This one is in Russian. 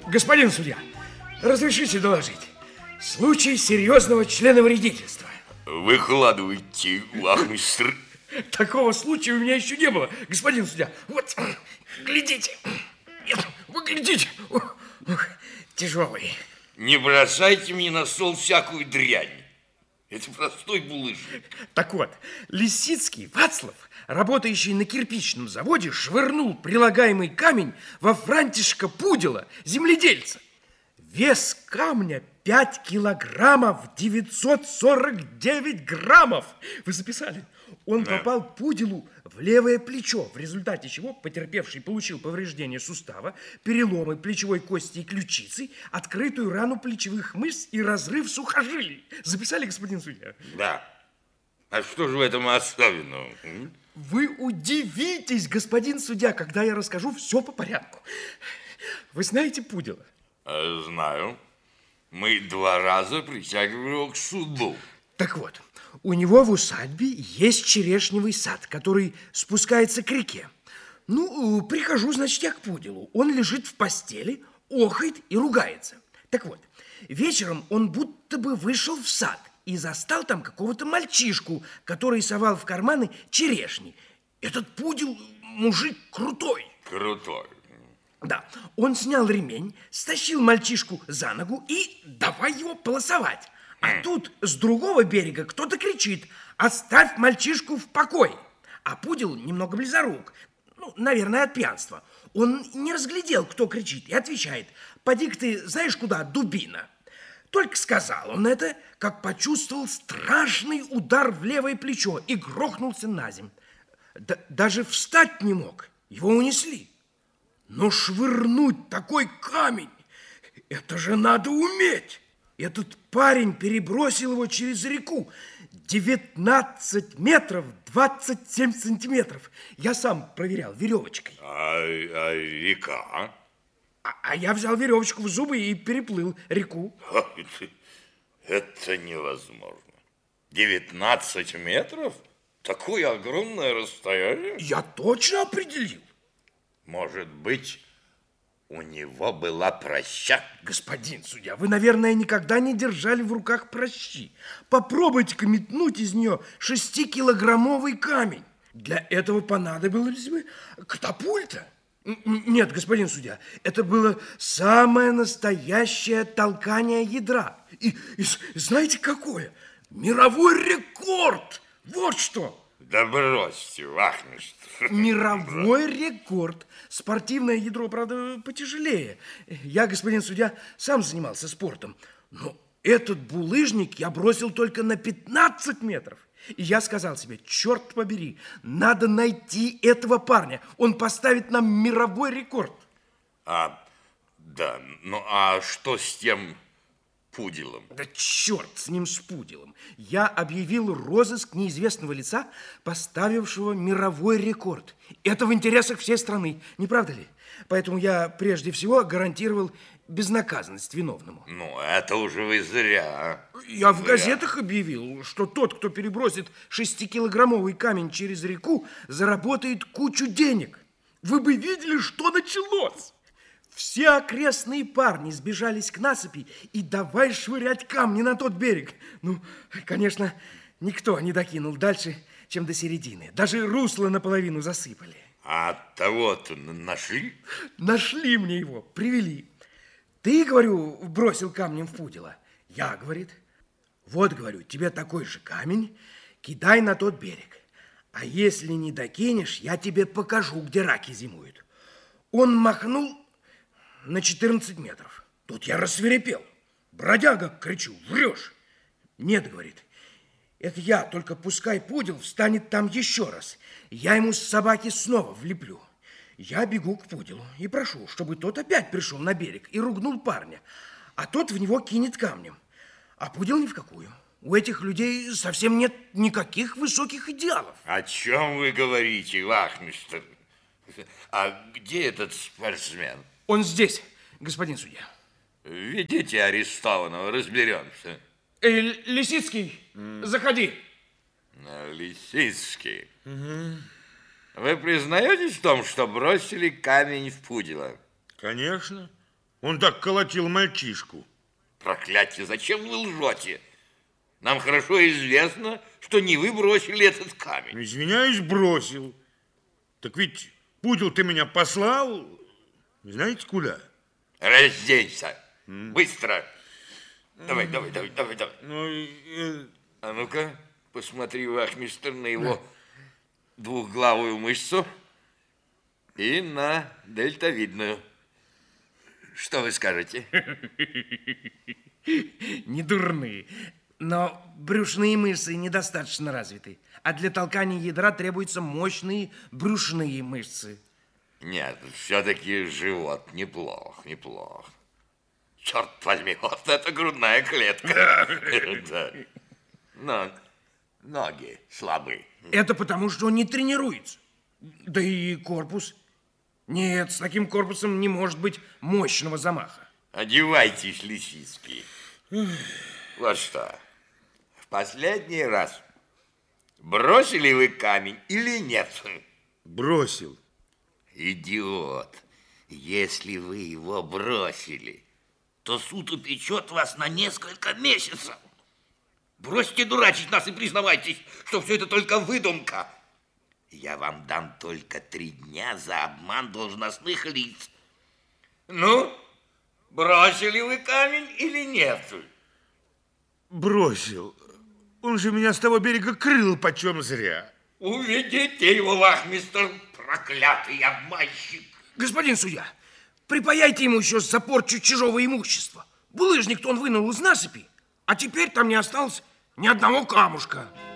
Господин судья, разрешите доложить. Случай серьезного членовредительства. Выкладывайте, вахмистр. Такого случая у меня еще не было, господин судья. Вот, глядите. Вы глядите. Тяжелый. Не бросайте мне на стол всякую дрянь. Это простой булыжник. Так вот, Лисицкий Вацлав, работающий на кирпичном заводе, швырнул прилагаемый камень во Франтишка Пудила, земледельца. Вес камня 5 килограммов 949 граммов. Вы записали? Он попал Пуделу в левое плечо, в результате чего потерпевший получил повреждение сустава, переломы плечевой кости и ключицы, открытую рану плечевых мышц и разрыв сухожилий. Записали, господин судья? Да. А что же в этом особенного? Вы удивитесь, господин судья, когда я расскажу все по порядку. Вы знаете Пудела? Знаю. Мы 2 раза притягивали его к суду. Так вот, у него в усадьбе есть черешневый сад, который спускается к реке. Ну, прихожу, значит, я к Пуделу. Он лежит в постели, охает и ругается. Так вот, вечером он будто бы вышел в сад и застал там какого-то мальчишку, который совал в карманы черешни. Этот Пудел мужик крутой. Крутой. Да, он снял ремень, стащил мальчишку за ногу и давай его полосовать. А тут с другого берега кто-то кричит: оставь мальчишку в покое. А Пудел немного близорук, ну, наверное, от пьянства. Он не разглядел, кто кричит, и отвечает: поди-ка ты знаешь куда, дубина. Только сказал он это, как почувствовал страшный удар в левое плечо и грохнулся на землю. Даже встать не мог, его унесли. Но швырнуть такой камень, это же надо уметь. Этот парень перебросил его через реку 19 метров 27 сантиметров. Я сам проверял веревочкой. А река? А я взял веревочку в зубы и переплыл реку. Это невозможно. 19 метров? Такое огромное расстояние? Я точно определил. Может быть, у него была проща? Господин судья, вы, наверное, никогда не держали в руках прощи. Попробуйте-ка метнуть из нее 6-килограммовый камень. Для этого понадобилось бы катапульта. Нет, господин судья, это было самое настоящее толкание ядра. И знаете какое? Мировой рекорд! Вот что! Да бросьте, вахмистр. Мировой рекорд. Спортивное ядро, правда, потяжелее. Я, господин судья, сам занимался спортом. Но этот булыжник я бросил только на 15 метров. И я сказал себе: черт побери, надо найти этого парня. Он поставит нам мировой рекорд. Да, ну а что с тем Пуделом? Да черт с ним, с Пуделом. Я объявил розыск неизвестного лица, поставившего мировой рекорд. Это в интересах всей страны, не правда ли? Поэтому я прежде всего гарантировал безнаказанность виновному. Ну, это уже вы зря. Я в газетах объявил, что тот, кто перебросит 6-килограммовый камень через реку, заработает кучу денег. Вы бы видели, что началось. Все окрестные парни сбежались к насыпи и давай швырять камни на тот берег. Ну, конечно, никто не докинул дальше, чем до середины. Даже русло наполовину засыпали. А того-то нашли? Нашли мне его, привели. Ты, говорю, бросил камнем в Пудела. Я, говорит, вот, говорю, тебе такой же камень, кидай на тот берег. А если не докинешь, я тебе покажу, где раки зимуют. Он махнул на 14 метров. Тут я рассвирепел. Бродяга, кричу, врешь. Нет, говорит, это я, только пускай Пудел встанет там еще раз. Я ему с собаки снова влеплю. Я бегу к Пуделу и прошу, чтобы тот опять пришел на берег и ругнул парня. А тот в него кинет камнем. А Пудел ни в какую. У этих людей совсем нет никаких высоких идеалов. О чем вы говорите, вахмистр? А где этот спортсмен? Он здесь, господин судья. Ведите арестованного, разберемся. Лисицкий, заходи. Лисицкий. Вы признаетесь в том, что бросили камень в Пудела? Конечно. Он так колотил мальчишку. Проклятие, зачем вы лжете? Нам хорошо известно, что не вы бросили этот камень. Извиняюсь, бросил. Так ведь пудел ты меня послал, знаете, куда? Разденься. Быстро. Давай. Ну, А ну-ка, посмотри, вахмистр, на его двухглавую мышцу и на дельтовидную. Что вы скажете? Не дурные, но брюшные мышцы недостаточно развиты, а для толкания ядра требуются мощные брюшные мышцы. Нет, все-таки живот неплох. Черт возьми, вот это грудная клетка. Да. Но ноги слабы. Это потому, что он не тренируется. Да и корпус. Нет, с таким корпусом не может быть мощного замаха. Одевайтесь, Лисицкий. Вот что, в последний раз бросили вы камень или нет? бросил. Идиот, если вы его бросили, то суд упечет вас на несколько месяцев. Бросьте дурачить нас и признавайтесь, что все это только выдумка. Я вам дам только 3 дня за обман должностных лиц. Ну, бросили вы камень или нет? Бросил. Он же меня с того берега крыл почем зря. Уведите его, вахмистр, проклятый обманщик. Господин судья, припаяйте ему еще за порчу чужого имущества. Булыжник-то он вынул из насыпи, а теперь там не осталось ни одного камушка.